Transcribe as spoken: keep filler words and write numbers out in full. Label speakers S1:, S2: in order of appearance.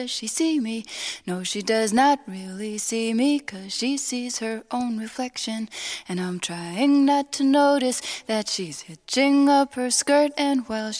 S1: she see me? No, she does not really see me, 'cause she sees her own reflection. And I'm trying not to notice that she's hitching up her skirt, and while